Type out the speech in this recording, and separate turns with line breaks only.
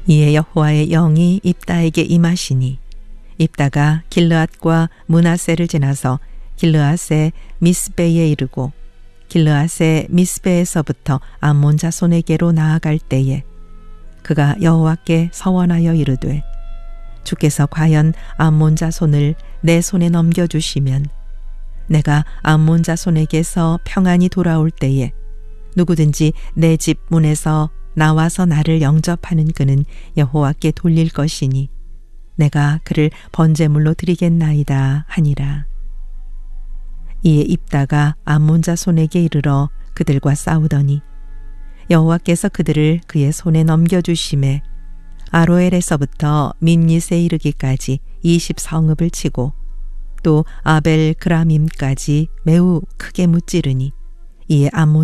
이에 여호와의 영이 입다에게 임하시니 입다가 길르앗과 므낫세를 지나서 길르앗의 미스베에 이르고 길르앗의 미스베에서부터 암몬 자손에게로 나아갈 때에 그가 여호와께 서원하여 이르되 주께서 과연 암몬 자손을 내 손에 넘겨주시면 내가 암몬 자손에게서 평안히 돌아올 때에 누구든지 내 집 문에서 나와서 나를 영접하는 그는 여호와께 돌릴 것이니 내가 그를 번제물로 드리겠나이다 하니라. 이에 입다가 암몬 자손에게 이르러 그들과 싸우더니 여호와께서 그들을 그의 손에 넘겨주심에 아로엘에서부터 민닛에 이르기까지 20성읍을 치고 또 아벨 그라밈까지 매우 크게 무찌르니 이에 암몬